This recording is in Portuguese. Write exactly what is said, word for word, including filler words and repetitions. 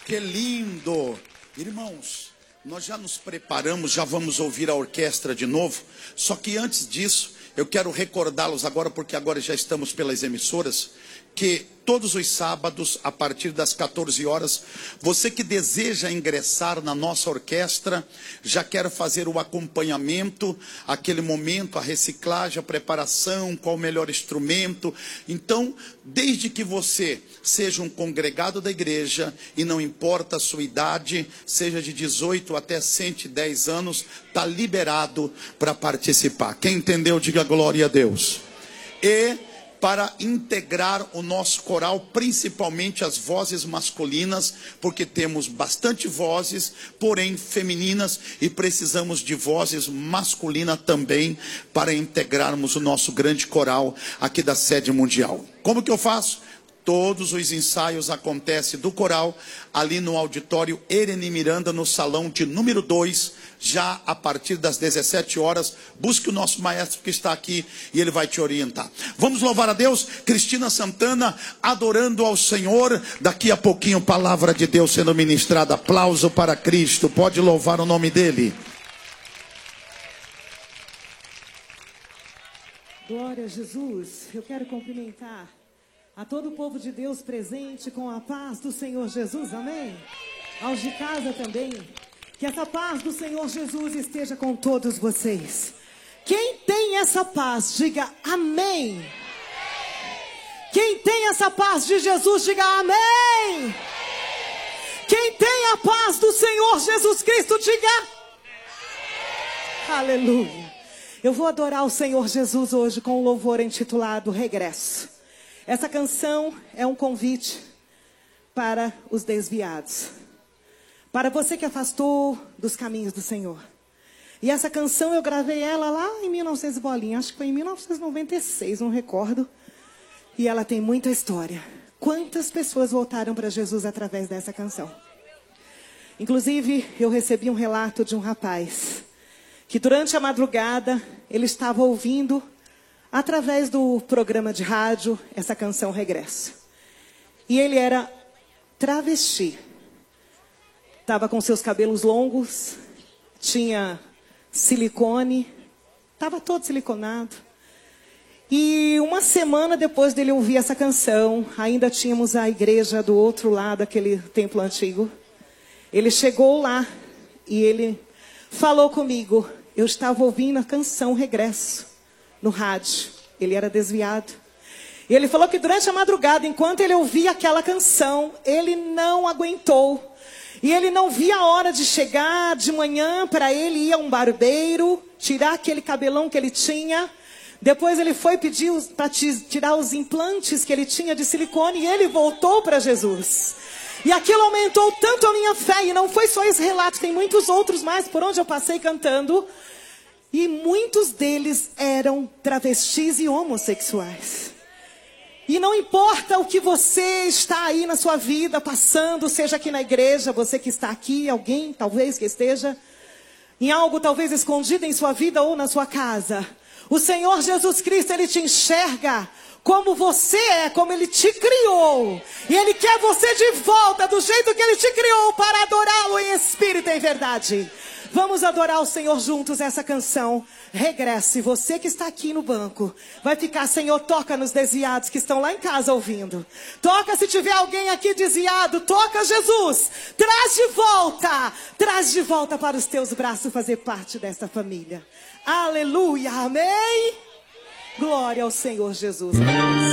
Que lindo! Irmãos, nós já nos preparamos, já vamos ouvir a orquestra de novo. Só que antes disso, eu quero recordá-los agora, porque agora já estamos pelas emissoras, que todos os sábados, a partir das quatorze horas, você que deseja ingressar na nossa orquestra, já quer fazer o acompanhamento, aquele momento, a reciclagem, a preparação, qual o melhor instrumento. Então, desde que você seja um congregado da igreja, e não importa a sua idade, seja de dezoito até cento e dez anos, está liberado para participar. Quem entendeu, diga glória a Deus. E para integrar o nosso coral, principalmente as vozes masculinas, porque temos bastante vozes, porém femininas, e precisamos de vozes masculinas também, para integrarmos o nosso grande coral aqui da sede mundial. Como que eu faço? Todos os ensaios acontecem do coral ali no auditório Ereni Miranda, no salão de número dois, já a partir das dezessete horas. Busque o nosso maestro que está aqui e ele vai te orientar. Vamos louvar a Deus. Cristina Santana adorando ao Senhor. Daqui a pouquinho palavra de Deus sendo ministrada. Aplauso para Cristo. Pode louvar o nome dele. Glória a Jesus. Eu quero cumprimentar a todo o povo de Deus presente com a paz do Senhor Jesus, amém? Aos de casa também, que essa paz do Senhor Jesus esteja com todos vocês. Quem tem essa paz, diga amém. Quem tem essa paz de Jesus, diga amém. Quem tem a paz do Senhor Jesus Cristo, diga aleluia. Eu vou adorar o Senhor Jesus hoje com um louvor intitulado Regresso. Essa canção é um convite para os desviados, para você que afastou dos caminhos do Senhor. E essa canção eu gravei ela lá em mil e novecentos bolinha, acho que foi em mil novecentos e noventa e seis, não recordo. E ela tem muita história. Quantas pessoas voltaram para Jesus através dessa canção? Inclusive, eu recebi um relato de um rapaz que durante a madrugada ele estava ouvindo, através do programa de rádio, essa canção Regresso. E ele era travesti. Estava com seus cabelos longos, tinha silicone, estava todo siliconado. E uma semana depois dele ouvir essa canção, ainda tínhamos a igreja do outro lado, aquele templo antigo. Ele chegou lá e ele falou comigo. Eu estava ouvindo a canção Regresso no rádio. Ele era desviado. E ele falou que durante a madrugada, enquanto ele ouvia aquela canção, ele não aguentou. E ele não via a hora de chegar de manhã para ele ir a um barbeiro, tirar aquele cabelão que ele tinha. Depois ele foi pedir para tirar os implantes que ele tinha de silicone e ele voltou para Jesus. E aquilo aumentou tanto a minha fé. E não foi só esse relato, tem muitos outros mais por onde eu passei cantando. E muitos deles eram travestis e homossexuais. E não importa o que você está aí na sua vida passando, seja aqui na igreja, você que está aqui, alguém talvez que esteja em algo talvez escondido em sua vida ou na sua casa. O Senhor Jesus Cristo, Ele te enxerga como você é, como Ele te criou. E Ele quer você de volta do jeito que Ele te criou para adorá-lo em espírito e em verdade. Vamos adorar o Senhor juntos essa canção. Regresse. Você que está aqui no banco, vai ficar, Senhor, toca nos desviados que estão lá em casa ouvindo. Toca se tiver alguém aqui desviado. Toca, Jesus. Traz de volta. Traz de volta para os teus braços fazer parte dessa família. Aleluia. Amém. Glória ao Senhor Jesus.